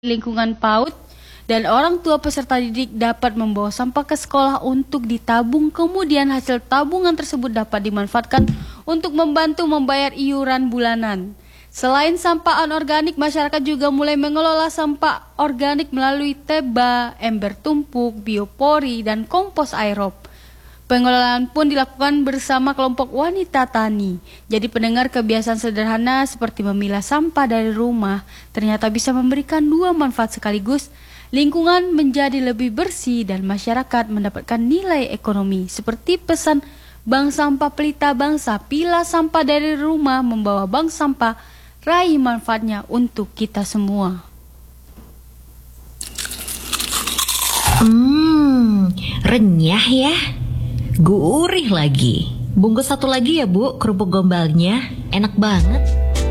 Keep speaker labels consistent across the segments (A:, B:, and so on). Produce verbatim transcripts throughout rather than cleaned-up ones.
A: lingkungan PAUD dan orang tua peserta didik dapat membawa sampah ke sekolah untuk ditabung, kemudian hasil tabungan tersebut dapat dimanfaatkan untuk membantu membayar iuran bulanan. Selain sampah anorganik, masyarakat juga mulai mengelola sampah organik melalui teba, ember tumpuk, biopori, dan kompos aerob. Pengelolaan pun dilakukan bersama kelompok wanita tani. Jadi pendengar, kebiasaan sederhana seperti memilah sampah dari rumah ternyata bisa memberikan dua manfaat sekaligus. Lingkungan menjadi lebih bersih dan masyarakat mendapatkan nilai ekonomi. Seperti pesan Bank Sampah Pelita Bangsa, pilah sampah dari rumah membawa bank sampah, raih manfaatnya untuk kita semua.
B: Hmm, renyah ya. Gurih lagi. Bungkus satu lagi ya Bu, kerupuk gombalnya. Enak banget.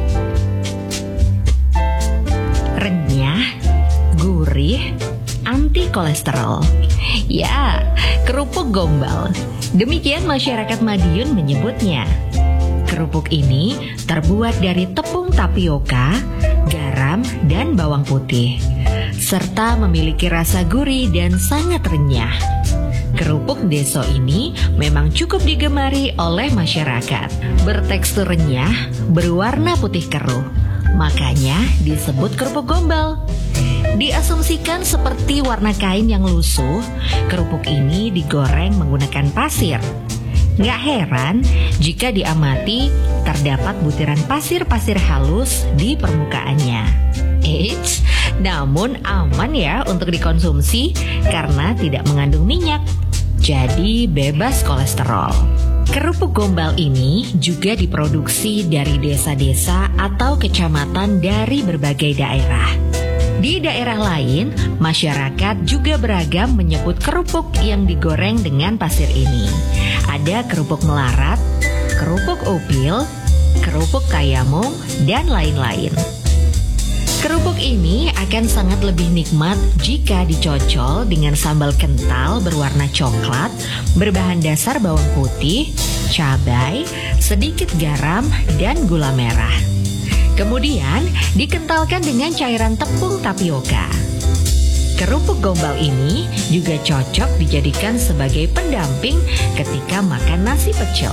B: Renyah, gurih, anti kolesterol. Ya, kerupuk gombal. Demikian masyarakat Madiun menyebutnya. Kerupuk ini terbuat dari tepung tapioka, garam, dan bawang putih, serta memiliki rasa gurih dan sangat renyah. Kerupuk deso ini memang cukup digemari oleh masyarakat. Bertekstur renyah, berwarna putih keruh, makanya disebut kerupuk gombal. Diasumsikan seperti warna kain yang lusuh, kerupuk ini digoreng menggunakan pasir. Nggak heran jika diamati terdapat butiran pasir-pasir halus di permukaannya. Eits, namun aman ya untuk dikonsumsi karena tidak mengandung minyak, jadi bebas kolesterol. Kerupuk gombal ini juga diproduksi dari desa-desa atau kecamatan dari berbagai daerah. Di daerah lain, masyarakat juga beragam menyebut kerupuk yang digoreng dengan pasir ini. Ada kerupuk melarat, kerupuk upil, kerupuk kayamung, dan lain-lain. Kerupuk ini akan sangat lebih nikmat jika dicocol dengan sambal kental berwarna coklat, berbahan dasar bawang putih, cabai, sedikit garam, dan gula merah. Kemudian dikentalkan dengan cairan tepung tapioka. Kerupuk gombal ini juga cocok dijadikan sebagai pendamping ketika makan nasi pecel.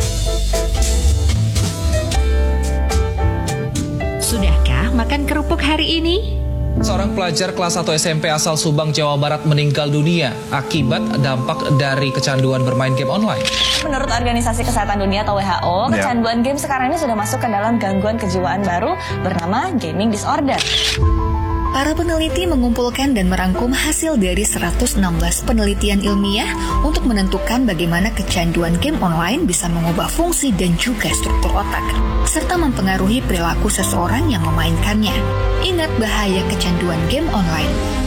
B: Sudahkah makan kerupuk hari ini?
C: Seorang pelajar kelas satu S M P asal Subang, Jawa Barat meninggal dunia akibat dampak dari kecanduan bermain game online.
D: Menurut Organisasi Kesehatan Dunia atau W H O, kecanduan game sekarang ini sudah masuk ke dalam gangguan kejiwaan baru bernama gaming disorder.
E: Para peneliti mengumpulkan dan merangkum hasil dari seratus enam belas penelitian ilmiah untuk menentukan bagaimana kecanduan game online bisa mengubah fungsi dan juga struktur otak, serta mempengaruhi perilaku seseorang yang memainkannya. Ingat bahaya kecanduan game online.